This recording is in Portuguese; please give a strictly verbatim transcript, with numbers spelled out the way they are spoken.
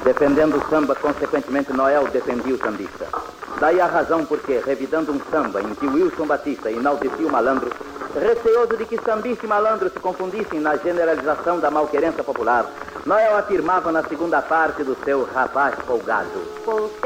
Defendendo o samba, consequentemente, Noel defendia o sambista. Daí a razão porque, revidando um samba em que Wilson Batista enaltecia o malandro, receoso de que sambista e malandro se confundissem na generalização da malquerença popular, Noel afirmava na segunda parte do seu Rapaz Folgado.